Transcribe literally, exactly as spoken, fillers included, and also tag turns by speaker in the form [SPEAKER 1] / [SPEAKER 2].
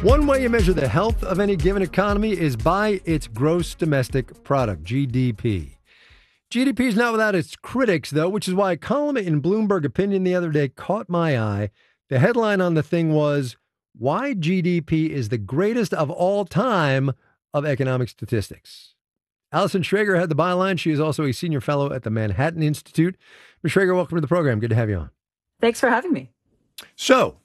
[SPEAKER 1] One way you measure the health of any given economy is by its gross domestic product, G D P. G D P is not without its critics, though, which is why a column in Bloomberg Opinion the other day caught my eye. The headline on the thing was, "Why G D P is the greatest of all time of economic statistics." Allison Schrager had the byline. She is also a senior fellow at the Manhattan Institute. Miz Schrager, welcome to the program. Good to have you on.
[SPEAKER 2] Thanks for having me.
[SPEAKER 1] So,